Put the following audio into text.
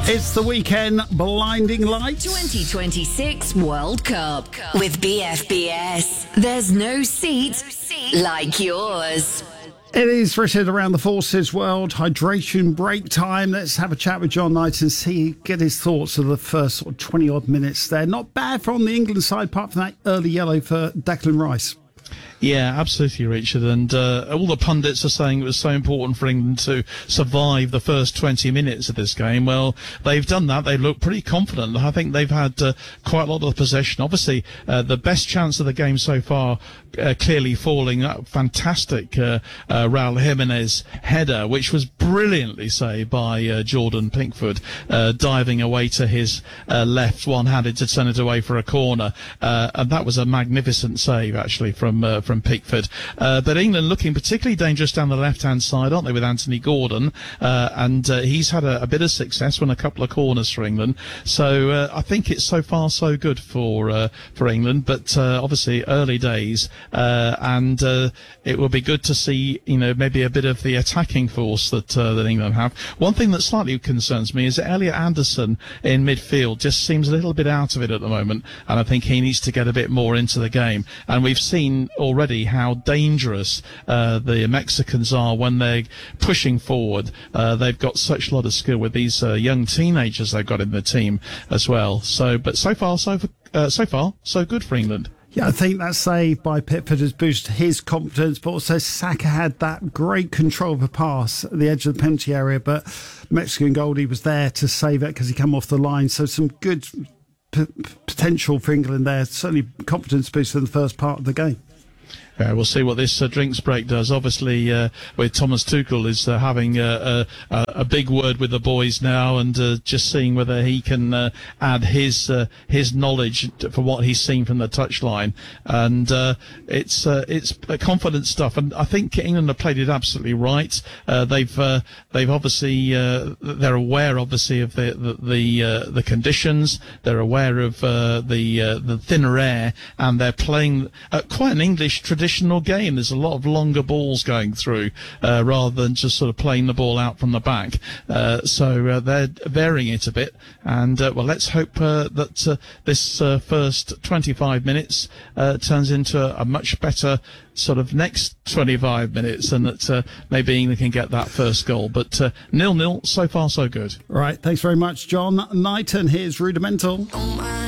It's the weekend blinding lights. 2026 World Cup with BFBS. There's no seat like yours. It is Richard around the Forces World hydration break time. Let's have a chat with John Knight and get his thoughts of the first 20-odd minutes there. Not bad from the England side, apart from that early yellow for Declan Rice. Yeah, absolutely, Richard. And all the pundits are saying it was so important for England to survive the first 20 minutes of this game. Well, they've done that. They look pretty confident. I think they've had quite a lot of possession. Obviously, the best chance of the game so far clearly falling. That fantastic Raul Jimenez header, which was brilliantly saved by Jordan Pickford, diving away to his left, one-handed to turn it away for a corner. And that was a magnificent save, actually, from Pickford. But England looking particularly dangerous down the left-hand side, aren't they, with Anthony Gordon? And he's had a bit of success, won a couple of corners for England. So I think it's so far so good for England. But obviously early days, and it will be good to see, maybe a bit of the attacking force that England have. One thing that slightly concerns me is that Elliot Anderson in midfield just seems a little bit out of it at the moment, and I think he needs to get a bit more into the game. And we've seen already how dangerous the Mexicans are when they're pushing forward. They've got such a lot of skill with these young teenagers they've got in the team as well. But so far so good for England. Yeah, I think that save by Pickford has boosted his confidence, but also Saka had that great control of a pass at the edge of the penalty area, but Mexican goalie was there to save it because he came off the line. So some good potential for England there. Certainly confidence boost in the first part of the game. We'll see what this drinks break does. Obviously, with Thomas Tuchel is having a big word with the boys now, and just seeing whether he can add his knowledge for what he's seen from the touchline. And it's confident stuff. And I think England have played it absolutely right. They've obviously they're aware obviously of the conditions. They're aware of the thinner air, and they're playing quite an English traditional game. There's a lot of longer balls going through rather than just sort of playing the ball out from the back. So they're varying it a bit. And, well, let's hope that this first 25 minutes turns into a much better sort of next 25 minutes, and that maybe England can get that first goal. But 0-0, so far so good. Right, thanks very much, John Knight. And here's Rudimental.